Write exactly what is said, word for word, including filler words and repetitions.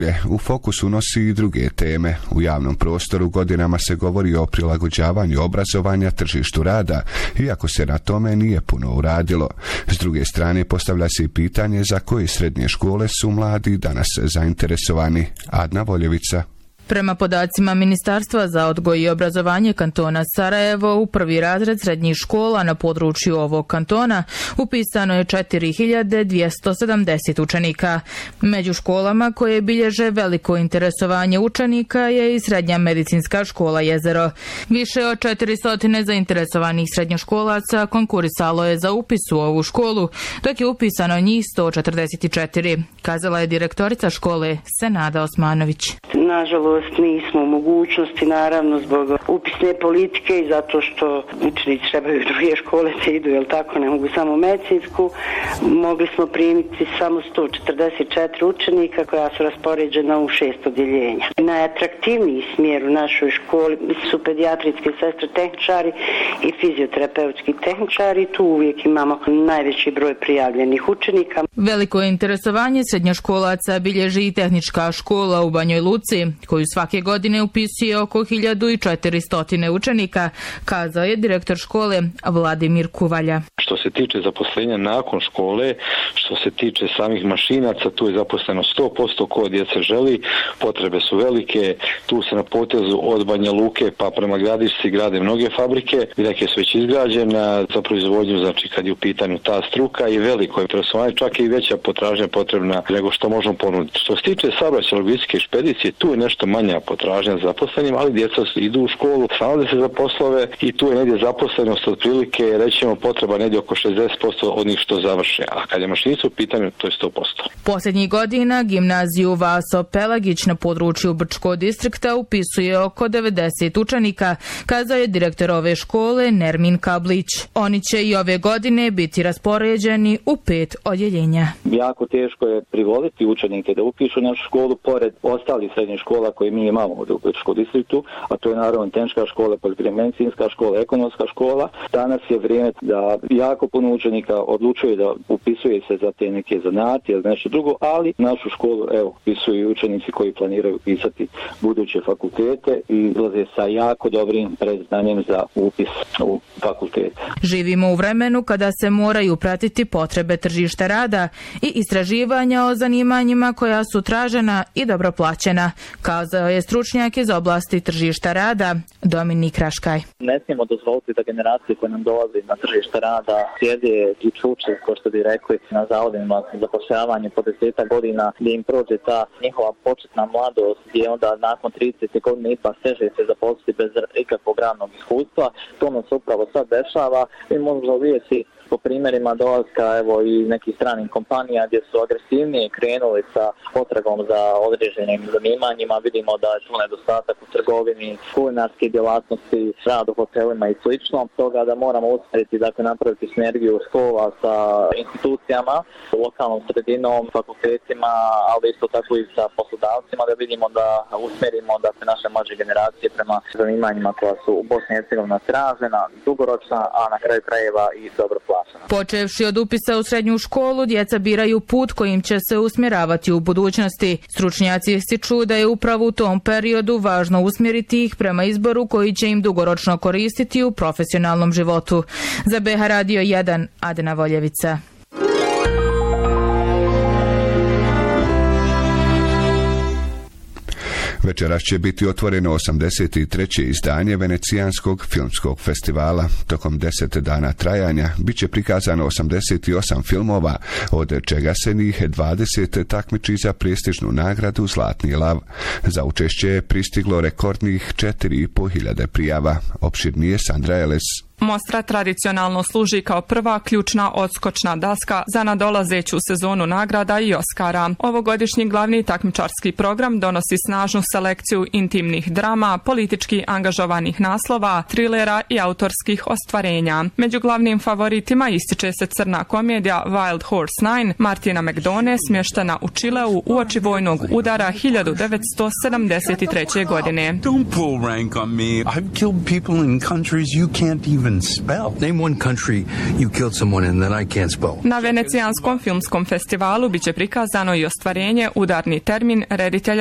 U fokusu nosi i druge teme. U javnom prostoru godinama se govori o prilagođavanju obrazovanja tržištu rada, iako se na tome nije puno uradilo. S druge strane, postavlja se i pitanje za koje srednje škole su mladi danas zainteresovani. Adna Voljevica. Prema podacima Ministarstva za odgoj i obrazovanje kantona Sarajevo, u prvi razred srednjih škola na području ovog kantona upisano je četiri hiljade dvjesto sedamdeset učenika. Među školama koje bilježe veliko interesovanje učenika je i Srednja medicinska škola Jezero. Više od četiristo zainteresovanih srednjoškolaca konkurisalo je za upis u ovu školu, dok je upisano njih sto četrdeset četiri, kazala je direktorica škole Senada Osmanović. Nažalost, nismo u mogućnosti, naravno, zbog upisne politike i zato što učenici trebaju druge škole se idu, jel tako, ne mogu samo medicinsku. Mogli smo primiti samo sto četrdeset četiri učenika koja su raspoređena u šest odjeljenja. Najatraktivniji smjer u našoj školi su pedijatrijske sestre tehničari i fizioterapeutski tehničari. Tu uvijek imamo najveći broj prijavljenih učenika. Veliko interesovanje srednjoškolaca bilježi i tehnička škola u Banjoj Luci, koju svake godine upisuje oko hiljadu četiristo učenika, kazao je direktor škole Vladimir Kuvalja. Što se tiče zaposlenja nakon škole, što se tiče samih mašinaca, tu je zaposleno sto posto ko djece želi, potrebe su velike, tu se na potezu od Banja Luke pa prema Gradišci grade mnoge fabrike, neke su već izgrađene za proizvodnju, znači kad je u pitanju ta struka i veliko je interesovanje, čak i veća potražnja potrebna nego što možemo ponuditi. Što se tiče saobraćaja, logistike i špedicije, tu je nešto manja potražnja za zaposlenim, ali djeca idu u školu, snalaze se za poslove i tu je negdje zaposlenost otprilike, rećemo, potreba negdje oko šezdeset posto od njih što završe, a kad je mašinica u pitanju, to je sto posto. Posljednjih godina gimnaziju Vaso Pelagić na području Brčkog distrikta upisuje oko devedeset učenika, kazao je direktor ove škole Nermin Kablić. Oni će i ove godine biti raspoređeni u pet odjeljenja. Jako teško je privoliti učenike da upišu našu školu pored ostalih srednjih škola koje mi imamo u Brčkom distriktu, a to je naravno tehnička škola, poljoprivredno-medicinska škola, ekonomska škola. Danas je vrijeme da jako puno učenika odlučuje da upisuje se za te neke zanate ili nešto drugo, ali našu školu evo upisuju učenici koji planiraju upisati buduće fakultete i izlaze sa jako dobrim predznanjem za upis u fakultet. Živimo u vremenu kada se moraju pratiti potrebe tržišta rada i istraživanja o zanimanjima koja su tražena i dobro plaćena, kazao je stručnjak iz oblasti tržišta rada Dominik Raškaj. Ne smijemo dozvoliti da generacije koje nam dolazi na tržište rada sjede i čuče, kao što bi rekli, na zavodima za zapošljavanje po deseta godina, gdje im prođe ta njihova početna mladost, gdje onda nakon trideset godina ipak teže se zaposliti bez ikakvog radnog iskustva. To nam se upravo sad dešava i možemo vidjeti po primjerima dolaska evo i nekih stranih kompanija gdje su agresivnije krenuli sa potragom za određenim zanimanjima. Vidimo da je tu nedostatak u trgovini, kulinarske djelatnosti, rad u hotelima i slično. Toga da moramo usmjeriti, dakle, napraviti sinergiju škola sa institucijama, lokalnom sredinom, fakultetima, ali isto tako i sa poslodavcima, da vidimo da usmjerimo da se naše mlađe generacije prema zanimanjima koja su u Bosni i Hercegovini tražena, dugoročna, a na kraju krajeva i dobro plaćena. Počevši od upisa u srednju školu, djeca biraju put kojim će se usmjeravati u budućnosti. Stručnjaci ističu da je upravo u tom periodu važno usmjeriti ih prema izboru koji će im dugoročno koristiti u profesionalnom životu. Za B H Radio jedan, Adna Voljevica. Večeras će biti otvoreno osamdeset treće izdanje Venecijanskog filmskog festivala. Tokom deset dana trajanja bit će prikazano osamdeset osam filmova, od čega se njih dvadeset takmiči za prestižnu nagradu Zlatni lav. Za učešće je pristiglo rekordnih četiri i po hiljade prijava. Opširnije Sandra Eles. Mostra tradicionalno služi kao prva ključna odskočna daska za nadolazeću sezonu nagrada i Oskara. Ovogodišnji glavni takmičarski program donosi snažnu selekciju intimnih drama, politički angažovanih naslova, trilera i autorskih ostvarenja. Među glavnim favoritima ističe se crna komedija Wild Horse Nine Martina McDonagha, smještena u Čileu uoči vojnog udara hiljadu devetsto sedamdeset treće. godine. Don't pull rank on me. I've killed people in countries you can't even even spell. Name one country you killed someone in that I can't spell. Na Venecijanskom filmskom festivalu biće prikazano i ostvarenje udarni termin reditelja